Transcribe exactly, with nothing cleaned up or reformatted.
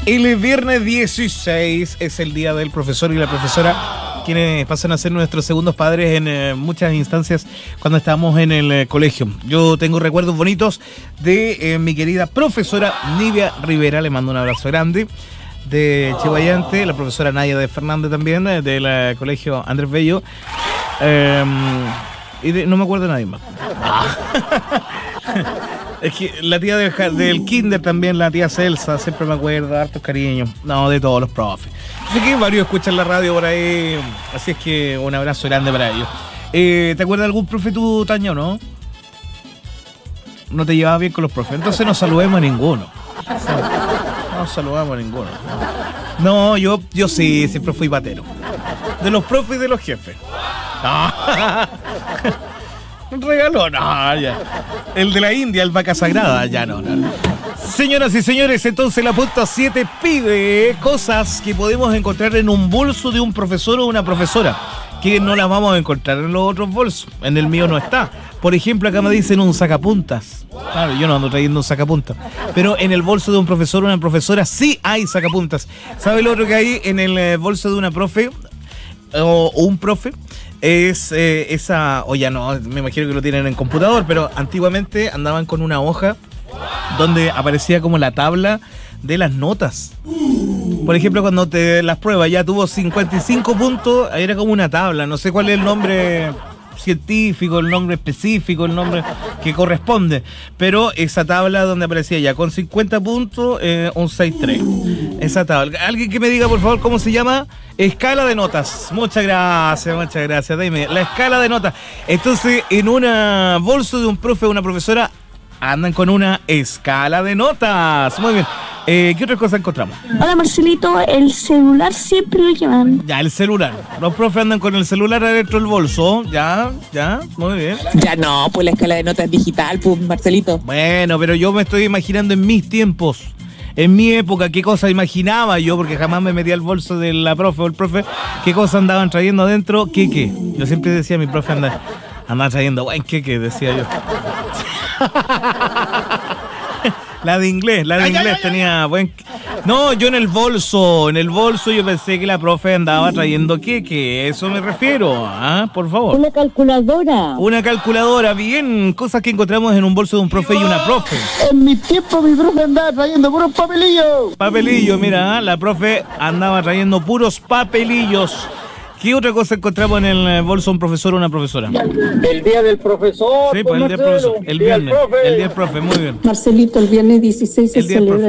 El viernes dieciséis es el día del profesor y la profesora, quienes pasan a ser nuestros segundos padres en eh, muchas instancias cuando estábamos en el eh, colegio. Yo tengo recuerdos bonitos de eh, mi querida profesora Nivia Rivera, le mando un abrazo grande, de Chihuayante, la profesora Naya de Fernández también, eh, del eh, colegio Andrés Bello, eh, y de, no me acuerdo de nadie más. Es que la tía del, del kinder también, la tía Celsa, siempre me acuerdo, hartos cariños. No, de todos los profes. Así que varios escuchan la radio por ahí, así es que un abrazo grande para ellos. Eh, ¿Te acuerdas de algún profe tú, Taño, no? No te llevabas bien con los profes, entonces no saludemos a ninguno. No saludamos a ninguno. No, yo, yo sí, siempre fui patero. De los profes y de los jefes. No. Un regalo, no, ya. El de la India, el vaca sagrada, ya no, no. Señoras y señores, entonces la punta siete pide cosas que podemos encontrar en un bolso de un profesor o una profesora, que no las vamos a encontrar en los otros bolsos. En el mío no está. Por ejemplo, acá me dicen un sacapuntas. Claro, yo no ando trayendo un sacapuntas. Pero en el bolso de un profesor o una profesora sí hay sacapuntas. ¿Sabe lo otro que hay en el bolso de una profe o un profe? Es eh, esa, o ya no, me imagino que lo tienen en computador, pero antiguamente andaban con una hoja donde aparecía como la tabla de las notas. Por ejemplo, cuando te las pruebas ya tuvo cincuenta y cinco puntos, era como una tabla, no sé cuál es el nombre científico, el nombre específico, el nombre que corresponde, pero esa tabla donde aparecía ya con cincuenta puntos, eh, un seis tres. Esa tabla. Alguien que me diga, por favor, cómo se llama. Escala de notas. Muchas gracias, muchas gracias. Dime, la escala de notas. Entonces, en una bolso de un profe o una profesora andan con una escala de notas. Muy bien. Eh, ¿Qué otras cosas encontramos? Hola, Marcelito, el celular siempre lo llevan. Ya, el celular. Los profes andan con el celular adentro del bolso. Ya, ya, muy bien. Ya no, pues la escala de notas digital, pues, Marcelito. Bueno, pero yo me estoy imaginando en mis tiempos. En mi época, ¿qué cosas imaginaba yo? Porque jamás me metía al bolso de la profe o el profe. ¿Qué cosas andaban trayendo adentro? ¿Qué, qué? Yo siempre decía, mi profe anda, andaba trayendo buen qué, qué, decía yo. La de inglés, la de inglés tenía buen... No, yo en el bolso, en el bolso yo pensé que la profe andaba trayendo queque, eso me refiero, ¿ah? Por favor. Una calculadora. Una calculadora, bien, cosas que encontramos en un bolso de un profe y una profe. En mi tiempo mi profe andaba trayendo puros papelillos. Papelillos, mira, la profe andaba trayendo puros papelillos. ¿Qué otra cosa encontramos en el bolso de un profesor o una profesora? El día del profesor. Sí, pues el día del profesor, el viernes, el día del profe, muy bien. Marcelito, el viernes dieciséis se El día del celebra